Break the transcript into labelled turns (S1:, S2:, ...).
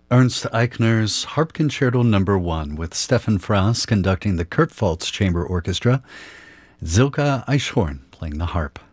S1: Ernst Eichner's Harp Concerto No. 1 with Stefan Frass conducting the Kurt Faltz Chamber Orchestra, Zilka Eichhorn playing the harp.